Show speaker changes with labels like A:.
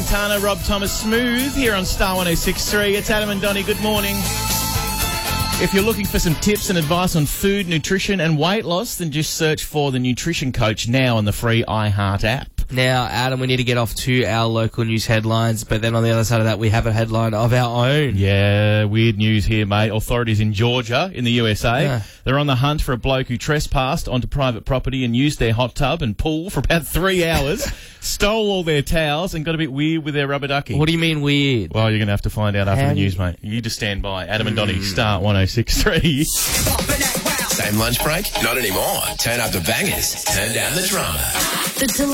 A: Santana, Rob Thomas, Smooth here on Star 106.3. It's Adam and Donnie. Good morning. If you're looking for some tips and advice on food, nutrition and weight loss, then just search for the Nutrition Coach now on the free iHeart app.
B: Now, Adam, we need to get off to our local news headlines, but then on the other side of that, we have a headline of our own.
A: Yeah, weird news here, mate. Authorities in Georgia, in the USA, they're on the hunt for a bloke who trespassed onto private property and used their hot tub and pool for about 3 hours, stole all their towels and got a bit weird with their rubber ducky.
B: What do you mean weird?
A: Well, you're going to have to find out after the news, mate. You just stand by. Adam and Donnie, Star 106.3.
C: Same lunch break? Not anymore. Turn up the bangers. Turn down the drama.